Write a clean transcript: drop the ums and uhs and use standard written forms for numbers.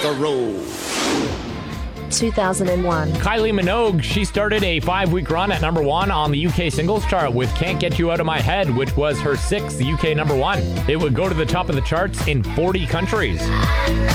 the road. 2001. Kylie Minogue, she started a 5-week run at number 1 on the UK singles chart with Can't Get You Out of My Head, which was her 6th UK number 1. It would go to the top of the charts in 40 countries.